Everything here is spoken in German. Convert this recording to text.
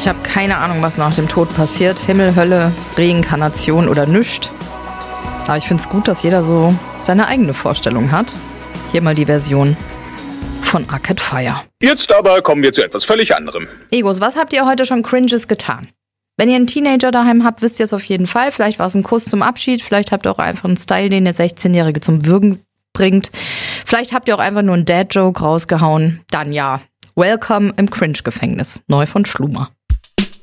Ich habe keine Ahnung, was nach dem Tod passiert. Himmel, Hölle, Reinkarnation oder nüscht. Aber ich finde es gut, dass jeder so seine eigene Vorstellung hat. Hier mal die Version von Arcade Fire. Jetzt aber kommen wir zu etwas völlig anderem. Egos, was habt ihr heute schon Cringes getan? Wenn ihr einen Teenager daheim habt, wisst ihr es auf jeden Fall. Vielleicht war es ein Kuss zum Abschied. Vielleicht habt ihr auch einfach einen Style, den der 16-Jährige zum Würgen bringt. Vielleicht habt ihr auch einfach nur einen Dad-Joke rausgehauen. Dann ja, Welcome im Cringe-Gefängnis. Neu von Schluma.